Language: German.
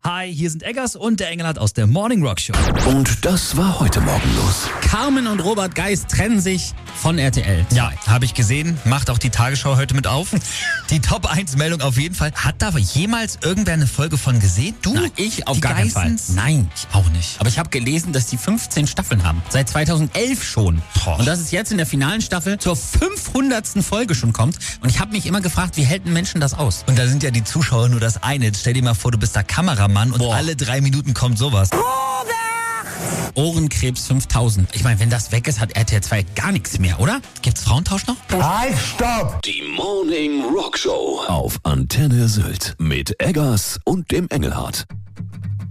Hi, hier sind Eggers und der Engelhardt aus der Morning Rock Show. Und das war heute Morgen los. Carmen und Robert Geis trennen sich von RTL. Ja, habe ich gesehen. Macht auch die Tagesschau heute mit auf. Die Top-1-Meldung auf jeden Fall. Hat da jemals irgendwer eine Folge von gesehen? Du? Na, ich auf die gar keinen Fall. Geissens? Nein. Ich auch nicht. Aber ich habe gelesen, dass die 15 Staffeln haben. Seit 2011 schon. Boah. Und dass es jetzt in der finalen Staffel zur 500. Folge schon kommt. Und ich habe mich immer gefragt, wie hält ein Menschen das aus? Und da sind ja die Zuschauer nur das eine. Jetzt stell dir mal vor, du bist da Kameramann und alle 3 Minuten kommt sowas. Ohrenkrebs 5000. Ich meine, wenn das weg ist, hat RTL 2 gar nichts mehr, oder? Gibt's Frauentausch noch? Halt, stopp! Die Morning Rock Show auf Antenne Sylt mit Eggers und dem Engelhardt.